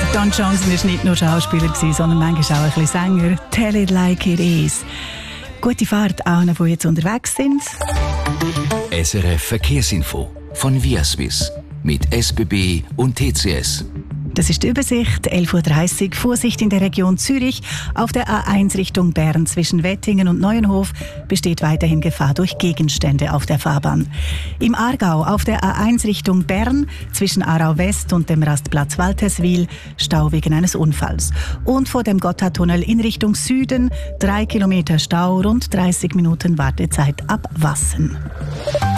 Don Johnson war nicht nur Schauspieler, sondern manchmal auch ein bisschen Sänger. Tell it like it is. Gute Fahrt allen, die jetzt unterwegs sind. SRF Verkehrsinfo von Viaswiss mit SBB und TCS. Das ist die Übersicht, 11.30 Uhr, Vorsicht in der Region Zürich. Auf der A1 Richtung Bern zwischen Wettingen und Neuenhof besteht weiterhin Gefahr durch Gegenstände auf der Fahrbahn. Im Aargau auf der A1 Richtung Bern zwischen Aarau West und dem Rastplatz Walterswil Stau wegen eines Unfalls. Und vor dem Gotthardtunnel in Richtung Süden 3 Kilometer Stau, rund 30 Minuten Wartezeit ab Wassen.